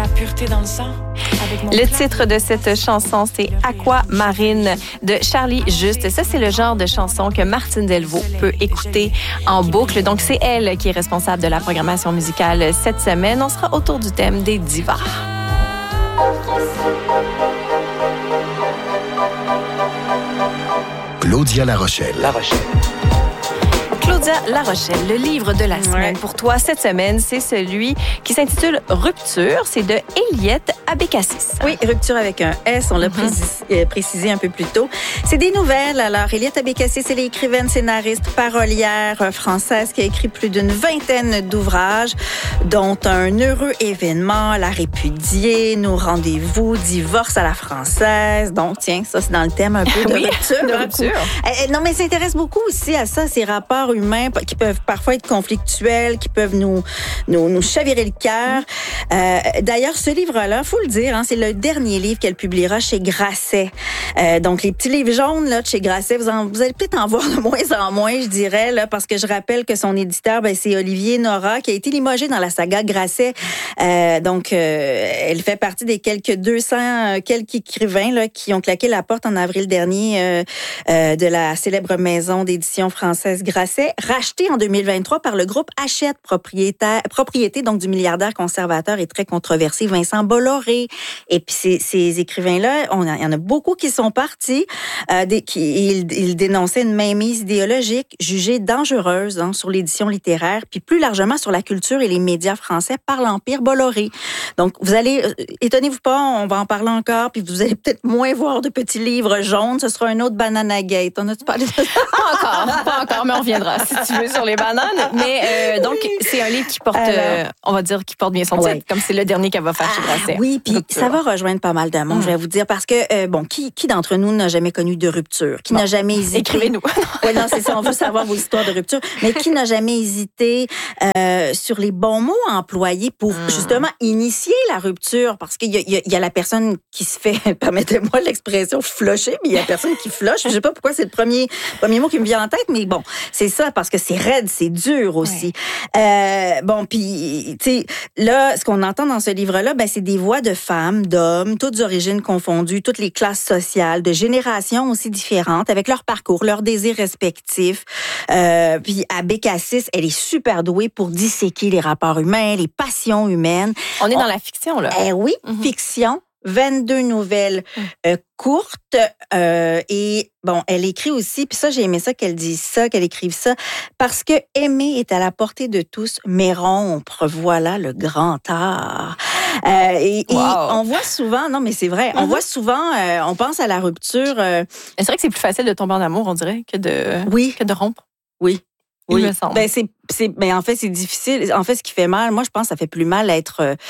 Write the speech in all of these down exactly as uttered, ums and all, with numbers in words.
pureté dans le sang. Avec mon Le plan. titre de cette chanson, c'est Aquamarine de Charlie Juste. Ça, c'est le genre de chanson que Martine Delvaux peut écouter en boucle. Donc, c'est elle qui est responsable de la programmation musicale cette semaine. On sera autour du thème des divas. Claudia La Rochelle. La Rochelle. Claudia La Rochelle, le livre de la semaine pour toi cette semaine, c'est celui qui s'intitule Rupture. C'est de Eliette Abécassis. Oui, Rupture avec un S, on l'a précisé, euh, précisé un peu plus tôt. C'est des nouvelles. Alors, Eliette Abécassis, c'est l'écrivaine, scénariste, parolière euh, française qui a écrit plus d'une vingtaine d'ouvrages, dont Un heureux événement, La répudiée, Nos rendez-vous, Divorce à la française. Donc, tiens, ça, c'est dans le thème un peu de Oui, rupture. de rupture. Euh, non, mais ça s'intéresse beaucoup aussi à ça, ces rapports humains qui peuvent parfois être conflictuels, qui peuvent nous nous, nous chavirer le cœur. Euh, d'ailleurs, ce livre-là, faut le dire, hein, c'est le dernier livre qu'elle publiera chez Grasset. Euh, donc, les petits livres jaunes là de chez Grasset, vous, en, vous allez peut-être en voir de moins en moins, je dirais, là, parce que je rappelle que son éditeur, ben, c'est Olivier Nora, qui a été limogé dans la saga Grasset. Euh, donc, euh, elle fait partie des quelques deux cents, euh, quelques écrivains là, qui ont claqué la porte en avril dernier euh, euh, de la célèbre maison d'édition française Grasset, racheté en deux mille vingt-trois par le groupe Hachette, propriétaire, propriété donc du milliardaire conservateur et très controversé Vincent Bolloré. Et puis ces, ces écrivains-là, on a, il y en a beaucoup qui sont partis, euh, des, qui ils, ils dénonçaient une mainmise idéologique jugée dangereuse hein, sur l'édition littéraire, puis plus largement sur la culture et les médias français par l'Empire Bolloré. Donc vous allez, euh, étonnez-vous pas, on va en parler encore, puis vous allez peut-être moins voir de petits livres jaunes. Ce sera un autre Banana Gate. On a-tu parlé de ça? Pas encore, pas encore, mais on reviendra si tu veux sur les bananes. Mais euh, donc, c'est un livre qui porte, Alors, euh, on va dire, qui porte bien son ouais. titre, comme c'est le dernier qu'elle va faire chez Grasset. Oui, puis Rupture. ça va rejoindre pas mal de monde, Mm. je vais vous dire, parce que, euh, bon, qui, qui d'entre nous n'a jamais connu de rupture? Qui Bon, n'a jamais hésité? écrivez-nous. Oui, non, c'est ça, on veut savoir vos histoires de rupture. Mais qui n'a jamais hésité euh, sur les bons mots employés pour, Mm. justement, initier la rupture? Parce qu'il y a, il y a, il y a la personne qui se fait, permettez-moi l'expression, flusher, mais il y a la personne qui flush. Je sais pas pourquoi c'est le premier, premier mot qui me vient en tête, mais bon, c'est ça, parce que c'est raide, c'est dur aussi. Ouais. Euh, bon, puis, tu sais, là, ce qu'on entend dans ce livre-là, ben, c'est des voix de femmes, d'hommes, toutes origines confondues, toutes les classes sociales, de générations aussi différentes, avec leur parcours, leurs désirs respectifs. Euh, puis, Abécassis, elle est super douée pour disséquer les rapports humains, les passions humaines. On est dans la fiction, là. Eh oui, Mm-hmm. fiction. vingt-deux nouvelles euh, courtes euh, et bon, elle écrit aussi, puis ça j'ai aimé ça qu'elle dise ça, qu'elle écrive ça, parce que aimer est à la portée de tous, mais rompre, voilà le grand art. Euh, et, Wow. et on voit souvent, non mais c'est vrai, on Mm-hmm. voit souvent, euh, on pense à la rupture. Euh, C'est vrai que c'est plus facile de tomber en amour, on dirait, que de, oui, que de rompre. oui. Il Oui, me semble. ben c'est, c'est, ben en fait c'est difficile. En fait, ce qui fait mal, moi je pense, que ça fait plus mal être, euh,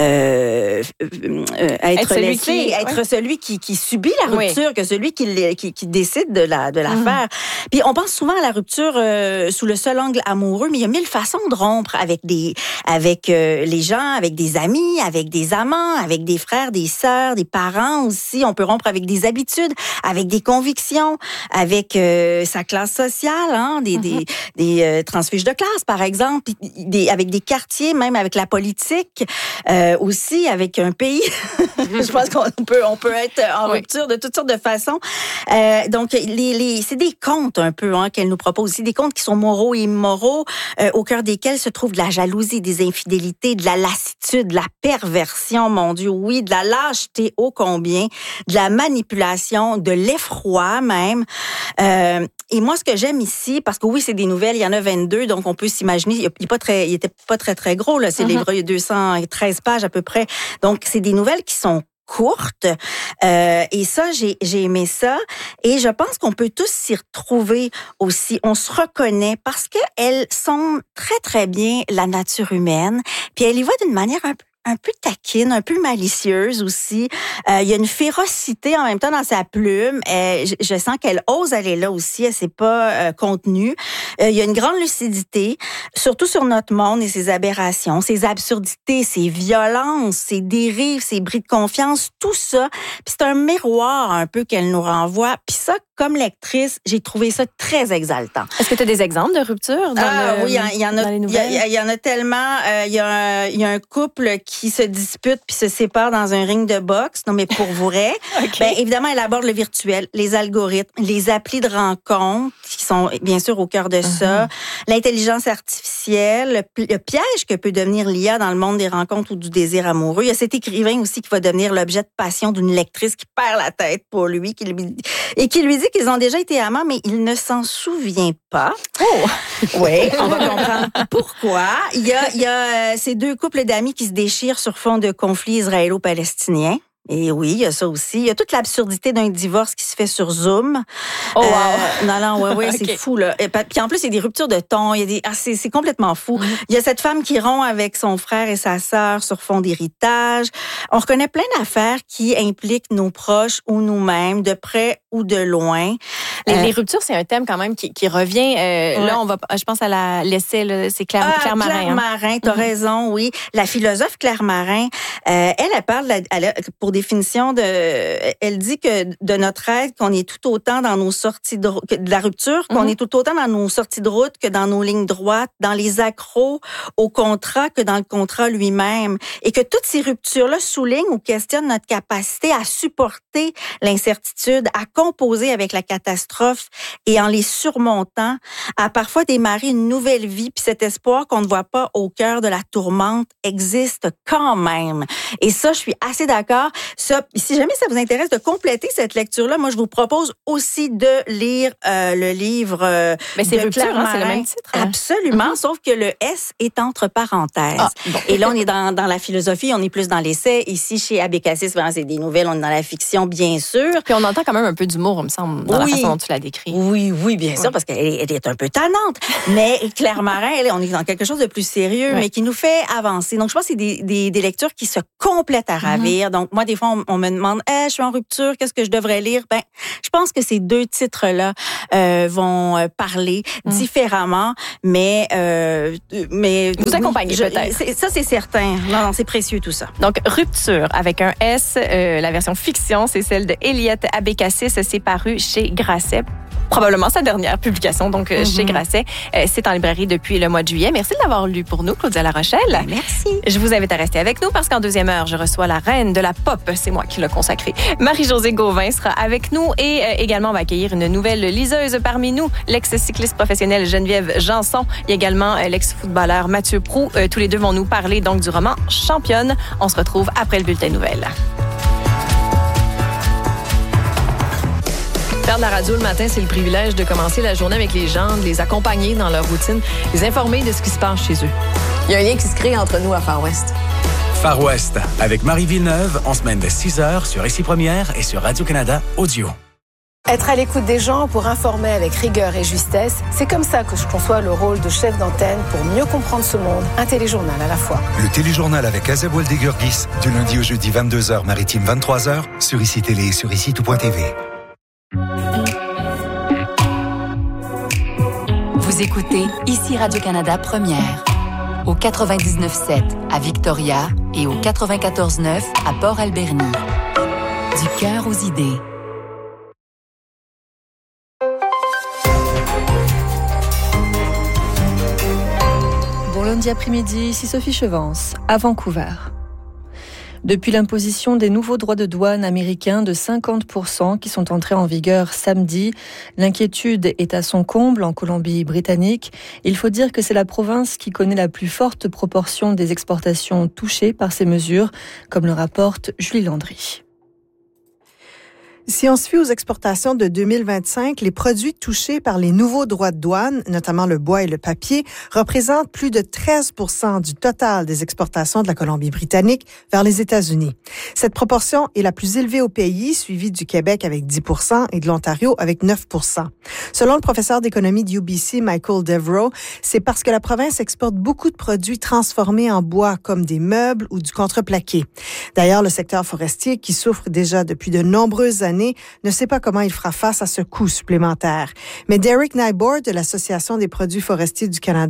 euh, être, Être celui laissé, qui- être ouais. celui qui, qui subit la Oui. rupture, que celui qui, l'est- qui, qui décide de la, de la Mhm. faire. Puis on pense souvent à la rupture euh, sous le seul angle amoureux, mais il y a mille façons de rompre avec des, avec euh, les gens, avec des amis, avec des amants, avec des frères, des sœurs, des parents aussi. On peut rompre avec des habitudes, avec des convictions, avec euh, sa classe sociale, hein, des, Mhm. des, des euh, transfuges de classe, par exemple, des, avec des quartiers, même avec la politique, euh, aussi avec un pays. Je pense qu'on peut, on peut être en Oui. rupture de toutes sortes de façons. Euh, donc, les, les, c'est des contes un peu hein, qu'elle nous propose aussi, des contes qui sont moraux et immoraux, euh, au cœur desquels se trouve de la jalousie, des infidélités, de la lassitude, de la perversion, mon Dieu, oui, de la lâcheté ô combien, de la manipulation, de l'effroi même. Euh, et moi, ce que j'aime ici, parce que oui, c'est des nouvelles, il y en a vingt-deux, donc on peut s'imaginer, il est pas très, il était pas très très gros là, c'est Mm-hmm. livre, il y a deux cent treize pages à peu près. Donc c'est des nouvelles qui sont courtes euh, et ça j'ai j'ai aimé ça et je pense qu'on peut tous s'y retrouver aussi, on se reconnaît parce que elles sont très très bien la nature humaine, puis elle y va d'une manière un peu un peu taquine, un peu malicieuse aussi. Euh, il y a une férocité en même temps dans sa plume. Euh, je, je sens qu'elle ose aller là aussi. Elle s'est pas euh, contenue. Euh, il y a une grande lucidité, surtout sur notre monde et ses aberrations, ses absurdités, ses violences, ses dérives, ses bris de confiance, tout ça. Puis c'est un miroir un peu qu'elle nous renvoie. Puis ça, comme lectrice, j'ai trouvé ça très exaltant. Est-ce que tu as des exemples de ruptures dans ah, le, oui, il y en a, dans les il nouvelles? y, y en a tellement. Euh, il y, y a un couple qui se dispute puis se sépare dans un ring de boxe. Non, mais pour vrai. Okay. Ben, évidemment, elle aborde le virtuel, les algorithmes, les applis de rencontres qui sont bien sûr au cœur de uh-huh. ça, l'intelligence artificielle, le, le piège que peut devenir l'I A dans le monde des rencontres ou du désir amoureux. Il y a cet écrivain aussi qui va devenir l'objet de passion d'une lectrice qui perd la tête pour lui qui lui, et qui lui dit qu'ils ont déjà été amants, mais il ne s'en souvient pas. Oh! Oui, on va comprendre pourquoi. Il y a, il y a euh, ces deux couples d'amis qui se déchirent sur fond de conflits israélo-palestiniens. Et oui, il y a ça aussi. Il y a toute l'absurdité d'un divorce qui se fait sur Zoom. Oh, wow! Euh, non, non, ouais, ouais, okay. C'est fou, là. Et puis en plus, il y a des ruptures de ton. Il y a des, ah, c'est, c'est complètement fou. Mm-hmm. Il y a cette femme qui rompt avec son frère et sa sœur sur fond d'héritage. On reconnaît plein d'affaires qui impliquent nos proches ou nous-mêmes, de près ou de loin. Les, euh, les ruptures, c'est un thème quand même qui, qui revient. Euh, ouais. Là, on va, je pense à la, l'essai, là, c'est Claire, ah, Claire Marin. Claire hein. Marin, t'as mm-hmm. raison, oui. La philosophe Claire Marin, euh, elle, elle parle, elle a, pour définition de, elle dit que de notre aide, qu'on est tout autant dans nos sorties de, de la rupture, qu'on mm-hmm. est tout autant dans nos sorties de route que dans nos lignes droites, dans les accros au contrat que dans le contrat lui-même. Et que toutes ces ruptures-là soulignent ou questionnent notre capacité à supporter l'incertitude, à composer avec la catastrophe et en les surmontant, à parfois démarrer une nouvelle vie. Puis cet espoir qu'on ne voit pas au cœur de la tourmente existe quand même. Et ça, je suis assez d'accord. Ça, si jamais ça vous intéresse de compléter cette lecture-là, moi, je vous propose aussi de lire euh, le livre euh, Mais c'est de rupture, Claire hein, Marin. C'est le même titre. Hein? Absolument, mm-hmm. sauf que le S est entre parenthèses. Ah, bon. Et là, on est dans, dans la philosophie, on est plus dans l'essai. Ici, chez Abécassis, c'est des nouvelles, on est dans la fiction, bien sûr. Puis on entend quand même un peu d'humour, il me semble, dans oui. la façon dont tu l'as décrit. Oui, oui, bien sûr, oui. parce qu'elle est, elle est un peu tannante. Mais Claire Marin, elle, on est dans quelque chose de plus sérieux, oui. mais qui nous fait avancer. Donc, je pense que c'est des, des, des lectures qui se complètent à ravir. Mm-hmm. Donc, moi, des fois, on, on me demande, hey, je suis en rupture, qu'est-ce que je devrais lire? Ben, je pense que ces deux titres-là euh, vont euh, parler mm. différemment, mais... Euh, mais vous accompagnez je, peut-être. C'est, ça, c'est certain. Non, non, c'est précieux, tout ça. Donc, Rupture, avec un S, euh, la version fiction, c'est celle de Eliot Abécassis, c'est paru chez Grasset. Probablement sa dernière publication, donc mm-hmm. chez Grasset. Euh, c'est en librairie depuis le mois de juillet. Merci de l'avoir lu pour nous, Claudia La Rochelle. Merci. Je vous invite à rester avec nous parce qu'en deuxième heure, je reçois la reine de la pop. C'est moi qui l'ai consacrée. Marie-Josée Gauvin sera avec nous et euh, également on va accueillir une nouvelle liseuse parmi nous, l'ex-cycliste professionnelle Geneviève Janson. Il y a également euh, l'ex-footballeur Mathieu Proulx. Euh, tous les deux vont nous parler donc du roman Championne. On se retrouve après le bulletin de nouvelles. Faire de la radio le matin, c'est le privilège de commencer la journée avec les gens, de les accompagner dans leur routine, les informer de ce qui se passe chez eux. Il y a un lien qui se crée entre nous à Far West. Far West, avec Marie Villeneuve, en semaine de six heures sur Ici Première et sur Radio-Canada Audio. Être à l'écoute des gens pour informer avec rigueur et justesse, c'est comme ça que je conçois le rôle de chef d'antenne pour mieux comprendre ce monde, un téléjournal à la fois. Le téléjournal avec Azeb Waldegurgis, du lundi au jeudi vingt-deux heures, maritime vingt-trois heures, sur Ici Télé et sur ici tout point t v. Vous écoutez Ici Radio-Canada Première, au quatre-vingt-dix-neuf sept à Victoria et au quatre-vingt-quatorze neuf à Port-Alberni. Du cœur aux idées. Bon lundi après-midi, ici Sophie Chevance, à Vancouver. Depuis l'imposition des nouveaux droits de douane américains de cinquante pour cent qui sont entrés en vigueur samedi, l'inquiétude est à son comble en Colombie-Britannique. Il faut dire que c'est la province qui connaît la plus forte proportion des exportations touchées par ces mesures, comme le rapporte Julie Landry. Si on se fie aux exportations de deux mille vingt-cinq, les produits touchés par les nouveaux droits de douane, notamment le bois et le papier, représentent plus de treize pour cent du total des exportations de la Colombie-Britannique vers les États-Unis. Cette proportion est la plus élevée au pays, suivie du Québec avec dix pour cent et de l'Ontario avec neuf pour cent. Selon le professeur d'économie de U B C, Michael Devereaux, c'est parce que la province exporte beaucoup de produits transformés en bois, comme des meubles ou du contreplaqué. D'ailleurs, le secteur forestier, qui souffre déjà depuis de nombreuses années, ne sait pas comment il fera face à ce coût supplémentaire. Mais Derek Nyborg de l'Association des produits forestiers du Canada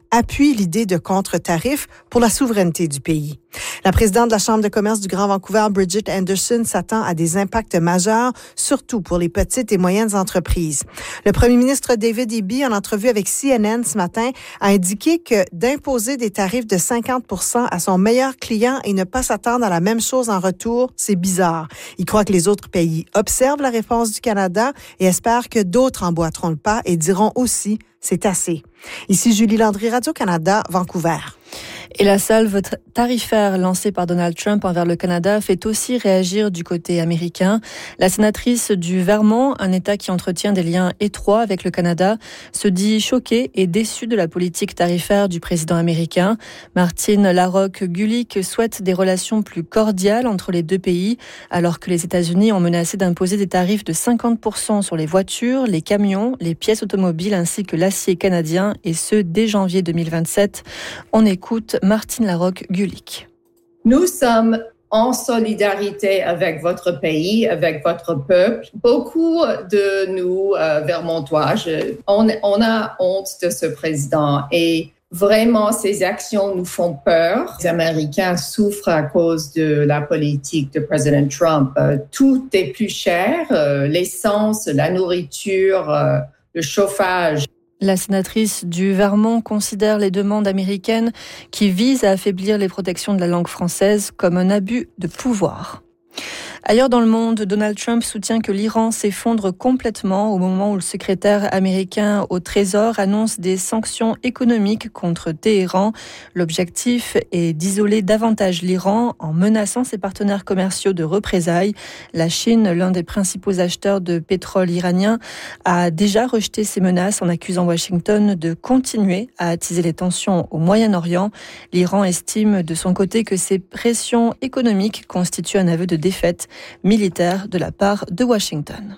appuie l'idée de contre-tarifs pour la souveraineté du pays. La présidente de la Chambre de commerce du Grand Vancouver, Bridget Anderson, s'attend à des impacts majeurs, surtout pour les petites et moyennes entreprises. Le premier ministre David Eby, en entrevue avec C N N ce matin, a indiqué que d'imposer des tarifs de cinquante pour cent à son meilleur client et ne pas s'attendre à la même chose en retour, c'est bizarre. Il croit que les autres pays observent la réponse du Canada et espère que d'autres emboîteront le pas et diront aussi « c'est assez ». Ici Julie Landry, Radio-Canada, Vancouver. Et la salve tarifaire lancée par Donald Trump envers le Canada fait aussi réagir du côté américain. La sénatrice du Vermont, un État qui entretient des liens étroits avec le Canada, se dit choquée et déçue de la politique tarifaire du président américain. Martine Larocque-Gulick souhaite des relations plus cordiales entre les deux pays, alors que les États-Unis ont menacé d'imposer des tarifs de cinquante pour cent sur les voitures, les camions, les pièces automobiles ainsi que l'acier canadien, et ce dès janvier deux mille vingt-sept. On écoute Martine Larocque-Gulick. Nous sommes en solidarité avec votre pays, avec votre peuple. Beaucoup de nous, euh, Vermontois, je, on, on a honte de ce président et vraiment, ces actions nous font peur. Les Américains souffrent à cause de la politique de président Trump. Euh, tout est plus cher, euh, l'essence, la nourriture, euh, le chauffage. La sénatrice du Vermont considère les demandes américaines qui visent à affaiblir les protections de la langue française comme un abus de pouvoir. Ailleurs dans le monde, Donald Trump soutient que l'Iran s'effondre complètement au moment où le secrétaire américain au Trésor annonce des sanctions économiques contre Téhéran. L'objectif est d'isoler davantage l'Iran en menaçant ses partenaires commerciaux de représailles. La Chine, l'un des principaux acheteurs de pétrole iranien, a déjà rejeté ces menaces en accusant Washington de continuer à attiser les tensions au Moyen-Orient. L'Iran estime de son côté que ces pressions économiques constituent un aveu de défaite militaire de la part de Washington.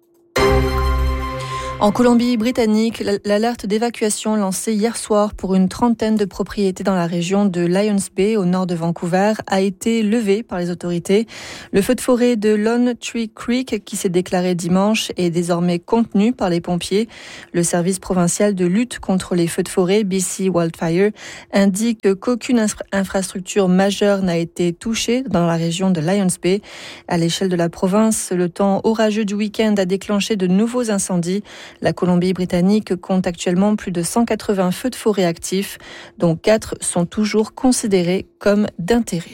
En Colombie-Britannique, l'alerte d'évacuation lancée hier soir pour une trentaine de propriétés dans la région de Lions Bay, au nord de Vancouver, a été levée par les autorités. Le feu de forêt de Lone Tree Creek, qui s'est déclaré dimanche, est désormais contenu par les pompiers. Le service provincial de lutte contre les feux de forêt, B C Wildfire, indique qu'aucune infra- infrastructure majeure n'a été touchée dans la région de Lions Bay. À l'échelle de la province, le temps orageux du week-end a déclenché de nouveaux incendies. La Colombie-Britannique compte actuellement plus de cent quatre-vingts feux de forêt actifs, dont quatre sont toujours considérés comme d'intérêt.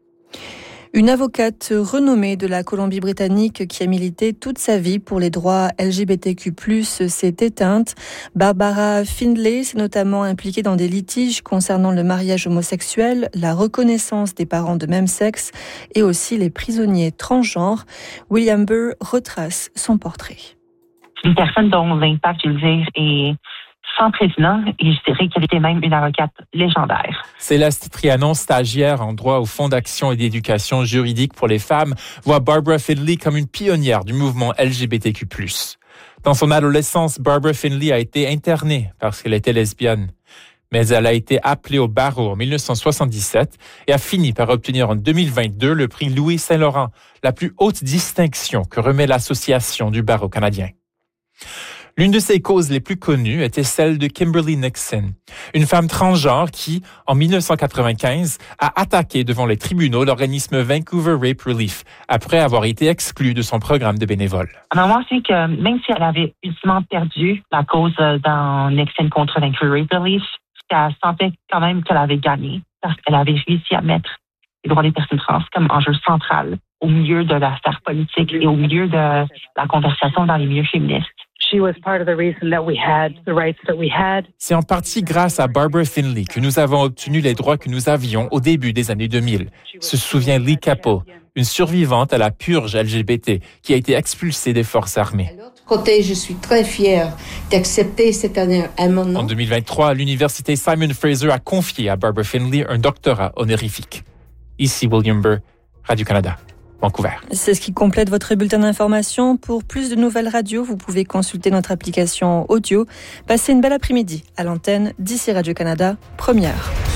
Une avocate renommée de la Colombie-Britannique qui a milité toute sa vie pour les droits L G B T Q plus, s'est éteinte. Barbara Findlay s'est notamment impliquée dans des litiges concernant le mariage homosexuel, la reconnaissance des parents de même sexe et aussi les prisonniers transgenres. William Burr retrace son portrait. Une personne dont l'impact, je veux dire, est sans précédent, et je dirais qu'elle était même une avocate légendaire. Céleste Trianon, stagiaire en droit au Fonds d'action et d'éducation juridique pour les femmes, voit Barbara Findlay comme une pionnière du mouvement L G B T Q plus. Dans son adolescence, Barbara Findlay a été internée parce qu'elle était lesbienne. Mais elle a été appelée au barreau en dix-neuf cent soixante-dix-sept et a fini par obtenir en deux mille vingt-deux le prix Louis Saint-Laurent, la plus haute distinction que remet l'Association du barreau canadien. L'une de ses causes les plus connues était celle de Kimberly Nixon, une femme transgenre qui, en dix-neuf cent quatre-vingt-quinze, a attaqué devant les tribunaux l'organisme Vancouver Rape Relief après avoir été exclue de son programme de bénévoles. Moi, c'est que même si elle avait ultimement perdu la cause dans Nixon contre Vancouver Rape Relief, elle sentait quand même qu'elle avait gagné parce qu'elle avait réussi à mettre les droits des personnes trans comme enjeu central au milieu de la sphère politique et au milieu de la conversation dans les milieux féministes. C'est en partie grâce à Barbara Findlay que nous avons obtenu les droits que nous avions au début des années deux mille, se souvient Lee Capo, une survivante à la purge L G B T qui a été expulsée des forces armées. De l'autre côté, je suis très fière d'accepter cette année à mon nom. En deux mille vingt-trois, l'université Simon Fraser a confié à Barbara Findlay un doctorat honorifique. Ici William Burr, Radio-Canada. Vancouver. C'est ce qui complète votre bulletin d'information. Pour plus de nouvelles radios, vous pouvez consulter notre application audio. Passez une belle après-midi à l'antenne d'ici Radio-Canada, première.